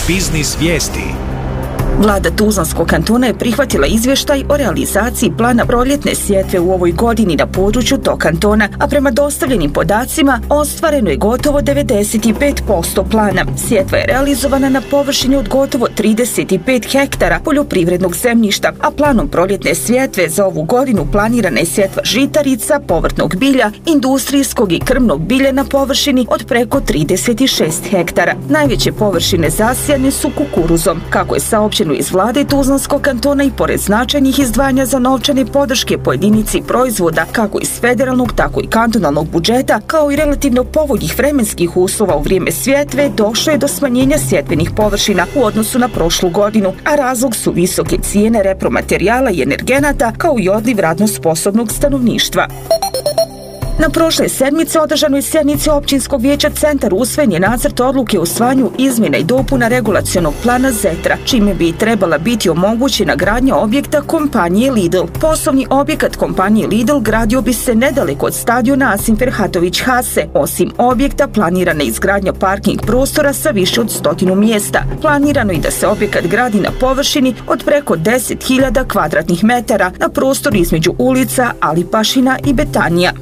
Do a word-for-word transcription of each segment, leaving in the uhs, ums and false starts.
Biznis vijesti. Vlada Tuzlanskog kantona je prihvatila izvještaj o realizaciji plana proljetne sjetve u ovoj godini na području tog kantona, a prema dostavljenim podacima ostvareno je gotovo devedeset pet posto plana. Sjetva je realizovana na površini od gotovo trideset pet hektara poljoprivrednog zemljišta, a planom proljetne sjetve za ovu godinu planirana je sjetva žitarica, povrtnog bilja, industrijskog i krmnog bilja na površini od preko trideset šest hektara. Najveće površine zasijane su kukuruzom. Kako je saopšteno iz vlade Tuzlanskog kantona, i pored značajnih izdvajanja za novčane podrške po jedinici proizvoda, kako iz federalnog, tako i kantonalnog budžeta, kao i relativno povoljnih vremenskih uslova u vrijeme sjetve, došlo je do smanjenja sjetvenih površina u odnosu na prošlu godinu, a razlog su visoke cijene repromaterijala i energenata, kao i odliv radno sposobnog stanovništva. Na prošle sedmice održanoj sjednici općinskog vijeća Centar usvojen je nacrt odluke o usvajanju izmjena i dopuna regulacionog plana Zetra, čime bi trebala biti omogućena gradnja objekta kompanije Lidl. Poslovni objekat kompanije Lidl gradio bi se nedaleko od stadiona Asim Ferhatović Hase. Osim objekta, planirana je izgradnja parking prostora sa više od stotinu mjesta. Planirano je da se objekat gradi na površini od preko deset hiljada kvadratnih metara na prostoru između ulica Alipašina i Betanija.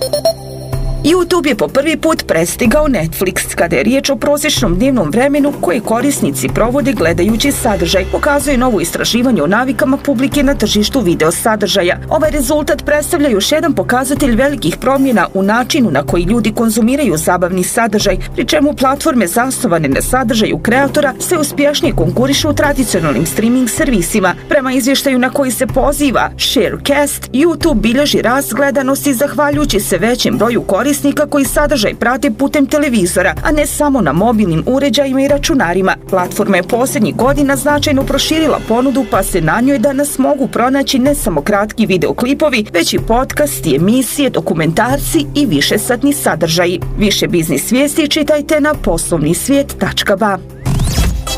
YouTube je po prvi put prestigao Netflix kada je riječ o prosječnom dnevnom vremenu koje korisnici provode gledajući sadržaj, pokazuje novo istraživanje o navikama publike na tržištu video sadržaja. Ovaj rezultat predstavlja još jedan pokazatelj velikih promjena u načinu na koji ljudi konzumiraju zabavni sadržaj, pri čemu platforme zasnovane na sadržaju kreatora sve uspješnije konkurišu u tradicionalnim streaming servisima. Prema izvještaju na koji se poziva Sharecast, YouTube bilježi rast gledanosti zahvaljujući se većem broju korisnika koji sadržaj prate putem televizora, a ne samo na mobilnim uređajima i računarima. Platforma je posljednjih godina značajno proširila ponudu, pa se na njoj danas mogu pronaći ne samo kratki videoklipovi, već i podcasti, emisije, dokumentarci i višesatni sadržaji. Više biznis vijesti čitajte na poslovni svijet tačka ba.